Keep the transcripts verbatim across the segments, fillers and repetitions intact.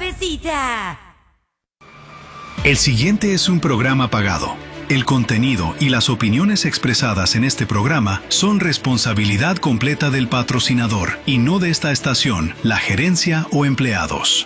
cabecita. El siguiente es un programa pagado. El contenido y las opiniones expresadas en este programa son responsabilidad completa del patrocinador y no de esta estación, la gerencia o empleados.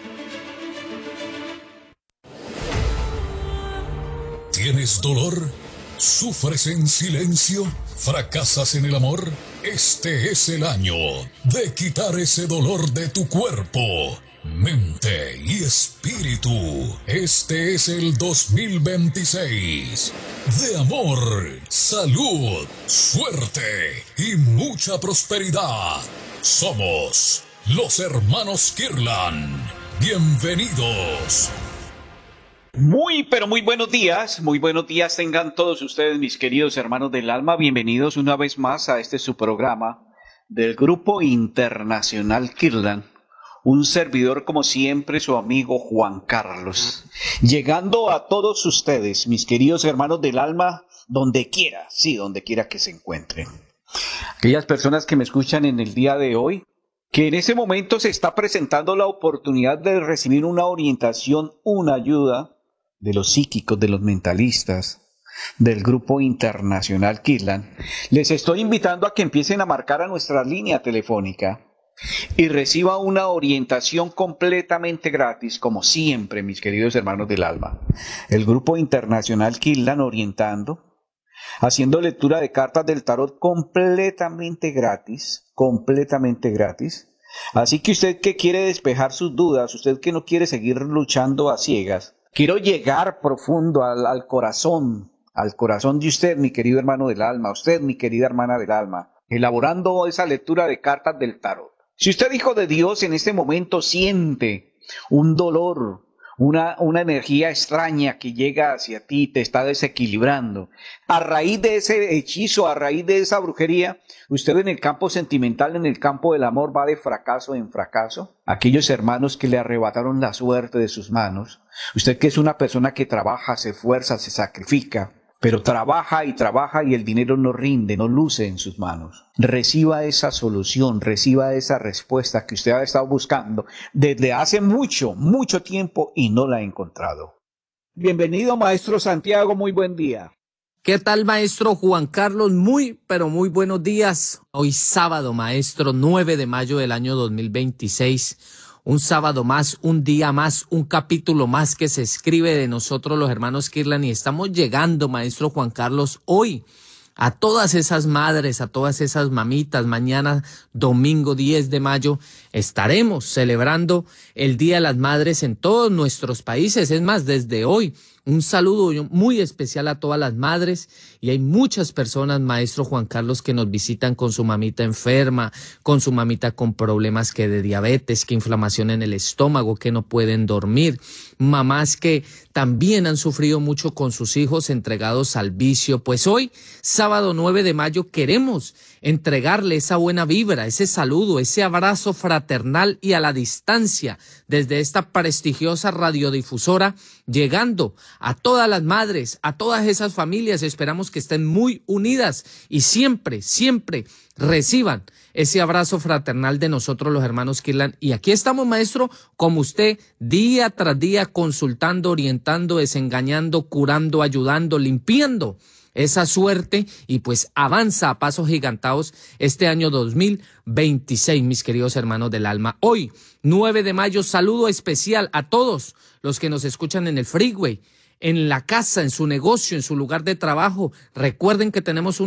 ¿Tienes dolor? ¿Sufres en silencio? ¿Fracasas en el amor? Este es el año de quitar ese dolor de tu cuerpo, mente y espíritu. Este es el dos mil veintiséis de amor, salud, suerte y mucha prosperidad. Somos los hermanos Kirlan. Bienvenidos. Muy, pero muy buenos días, muy buenos días tengan todos ustedes, mis queridos hermanos del alma. Bienvenidos una vez más a este su programa del Grupo Internacional Kirlan. Un servidor, como siempre, su amigo Juan Carlos. Llegando a todos ustedes, mis queridos hermanos del alma, donde quiera, sí, donde quiera que se encuentren. Aquellas personas que me escuchan en el día de hoy, que en ese momento se está presentando la oportunidad de recibir una orientación, una ayuda de los psíquicos, de los mentalistas, del Grupo Internacional Kirlan, les estoy invitando a que empiecen a marcar a nuestra línea telefónica y reciba una orientación completamente gratis, como siempre, mis queridos hermanos del alma. El Grupo Internacional Kirlan orientando, haciendo lectura de cartas del tarot completamente gratis, completamente gratis. Así que usted que quiere despejar sus dudas, usted que no quiere seguir luchando a ciegas, quiero llegar profundo al, al corazón, al corazón de usted, mi querido hermano del alma, usted, mi querida hermana del alma, elaborando esa lectura de cartas del tarot. Si usted, hijo de Dios, en este momento siente un dolor, Una, una energía extraña que llega hacia ti, te está desequilibrando. A raíz de ese hechizo, a raíz de esa brujería, usted en el campo sentimental, en el campo del amor, va de fracaso en fracaso. Aquellos hermanos que le arrebataron la suerte de sus manos. Usted que es una persona que trabaja, se esfuerza, se sacrifica, pero trabaja y trabaja y el dinero no rinde, no luce en sus manos. Reciba esa solución, reciba esa respuesta que usted ha estado buscando desde hace mucho, mucho tiempo y no la ha encontrado. Bienvenido, maestro Santiago, muy buen día. ¿Qué tal, maestro Juan Carlos? Muy, pero muy buenos días. Hoy sábado, maestro, nueve de mayo del año dos mil veintiséis. Un sábado más, un día más, un capítulo más que se escribe de nosotros los hermanos Kirlan y estamos llegando, maestro Juan Carlos, hoy a todas esas madres, a todas esas mamitas. Mañana, domingo diez de mayo, estaremos celebrando el Día de las Madres en todos nuestros países. Es más, desde hoy, un saludo muy especial a todas las madres y hay muchas personas, maestro Juan Carlos, que nos visitan con su mamita enferma, con su mamita con problemas que de diabetes, que inflamación en el estómago, que no pueden dormir, mamás que también han sufrido mucho con sus hijos entregados al vicio. Pues hoy, sábado nueve de mayo, queremos entregarle esa buena vibra, ese saludo, ese abrazo fraternal y a la distancia desde esta prestigiosa radiodifusora, llegando a todas las madres, a todas esas familias. Esperamos que estén muy unidas y siempre, siempre reciban ese abrazo fraternal de nosotros los hermanos Kirlan. Y aquí estamos, maestro, como usted, día tras día consultando, orientando, desengañando, curando, ayudando, limpiando esa suerte y pues avanza a pasos gigantados este año dos mil veintiséis, mis queridos hermanos del alma. Hoy, nueve de mayo, saludo especial a todos los que nos escuchan en el freeway, en la casa, en su negocio, en su lugar de trabajo. Recuerden que tenemos un